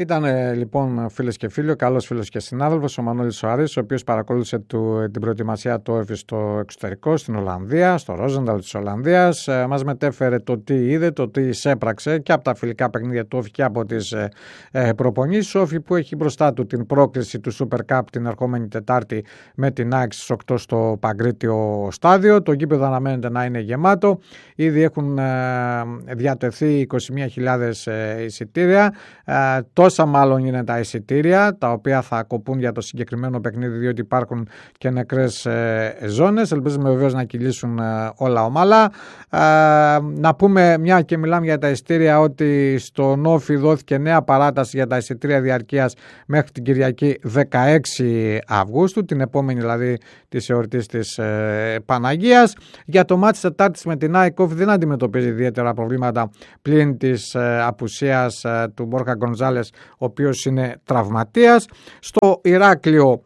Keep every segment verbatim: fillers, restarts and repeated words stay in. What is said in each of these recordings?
Ήταν λοιπόν, φίλες και φίλοι, ο καλός φίλος και συνάδελφος, ο Μανώλης ο Άρης, ο οποίος παρακολούθησε του, την προετοιμασία του ΟΕΦΗ στο εξωτερικό, στην Ολλανδία, στο Ρόζενταλ της Ολλανδίας. Ε, μας μετέφερε το τι είδε, το τι εισέπραξε και από τα φιλικά παιχνίδια του ΟΕΦΗ και από τις ε, ε, προπονήσεις. Ο ΟΕΦΗ που έχει μπροστά του την πρόκληση του Super Cup την ερχόμενη Τετάρτη με την ΑΕΚ στις οκτώ στο Παγκρίτιο στάδιο. Το γήπεδο αναμένεται να είναι γεμάτο. Ήδη έχουν ε, διατεθεί είκοσι μία χιλιάδες ε, εισιτήρια. Ε, Τόσα μάλλον είναι τα εισιτήρια τα οποία θα κοπούν για το συγκεκριμένο παιχνίδι, διότι υπάρχουν και νεκρές ε, ζώνες. Ελπίζουμε βεβαίως να κυλήσουν ε, όλα ομαλά. Ε, να πούμε, μια και μιλάμε για τα εισιτήρια, ότι στον ΟΕΦΗ δόθηκε νέα παράταση για τα εισιτήρια διαρκείας μέχρι την Κυριακή δεκαέξι Αυγούστου, την επόμενη δηλαδή της εορτής της ε, Παναγίας. Για το μάτς Τετάρτης με την ΑΕΚ, δεν αντιμετωπίζει ιδιαίτερα προβλήματα πλην της ε, απουσίας ε, του Μπόρχα Γκονζάλες, ο οποίος είναι τραυματίας. Στο Ηράκλειο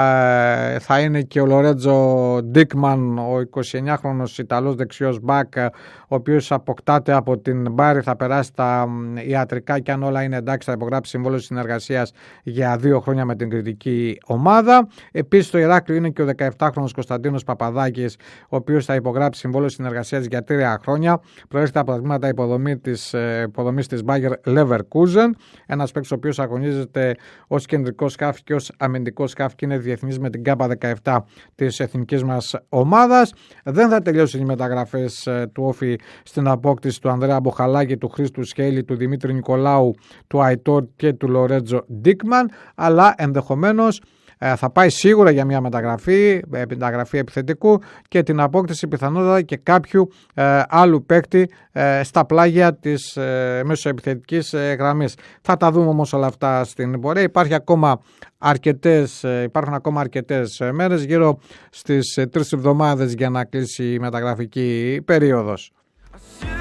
ε, θα είναι και ο Λορέτζο Ντίκμαν, ο εικοσιεννιάχρονος Ιταλός δεξιός μπακ, ο οποίος αποκτάται από την Μπάρι, θα περάσει τα ιατρικά και αν όλα είναι εντάξει θα υπογράψει συμβόλαιο συνεργασίας για δύο χρόνια με την κριτική ομάδα. Επίσης στο Ηράκλειο είναι και ο δεκαεπτάχρονος Κωνσταντίνος Παπαδάκης, ο οποίος θα υπογράψει συμβόλαιο συνεργασίας για τρία χρόνια. Προέρχεται από τα τμήματα υποδομή της, υποδομής της Bayer Leverkusen, ένας παίκτης ο οποίος αγωνίζεται ως κεντρικό σκάφη και ως αμυντικό σκάφη και είναι διεθνής με την ΚΑΠΑ δεκαεπτά της εθνικής μας ομάδας. Δεν θα τελειώσουν οι μεταγραφές του ΟΕΦΗ στην απόκτηση του Ανδρέα Μποχαλάκη, του Χρήστου Σχέλη, του Δημήτρη Νικολάου, του Αϊτόρ και του Λορέτζο Ντίκμαν, αλλά ενδεχομένως θα πάει σίγουρα για μια μεταγραφή, μεταγραφή επιθετικού και την απόκτηση πιθανότατα και κάποιου ε, άλλου παίκτη ε, στα πλάγια της ε, μεσοεπιθετικής ε, γραμμής. Θα τα δούμε όμως όλα αυτά στην πορεία. Υπάρχει ακόμα αρκετές, ε, υπάρχουν ακόμα αρκετές ε, μέρες, γύρω στις ε, τρεις εβδομάδες για να κλείσει η μεταγραφική περίοδος.